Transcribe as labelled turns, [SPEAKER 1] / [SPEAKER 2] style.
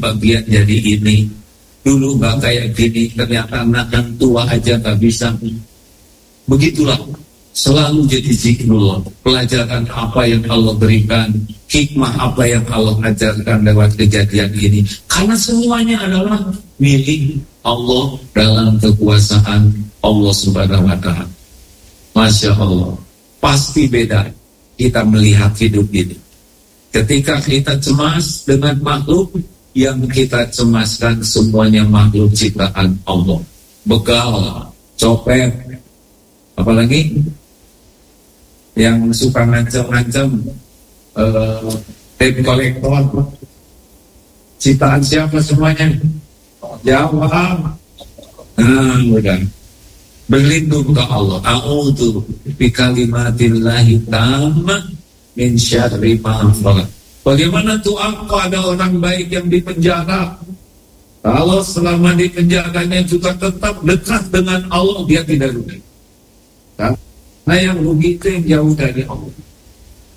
[SPEAKER 1] bagian jadi ini. Dulu nggak kayak gini, ternyata anak yang tua aja nggak bisa. Begitulah, selalu jadi zikrullah. Pelajaran apa yang Allah berikan, hikmah apa yang Allah ajarkan lewat kejadian ini. Karena semuanya adalah milik Allah dalam kekuasaan Allah Subhanahu wa Ta'ala. Masya Allah, pasti beda kita melihat hidup ini. Ketika kita cemas dengan makhluk, yang kita cemaskan semuanya makhluk ciptaan Allah. Begal, copet, apalagi yang suka ngancam-ngancam tape kolektor, ciptaan siapa semuanya? Jawab. Udah. Berlindung ke Allah. A'udzu bikalimatillahi tammah min syarri ma khalaq. Bagaimana tuh apa ada orang baik yang di penjara? Kalau selama di penjaranya juga tetap dekat dengan Allah, dia tidak rugi. Nah yang rugi itu yang jauh dari Allah.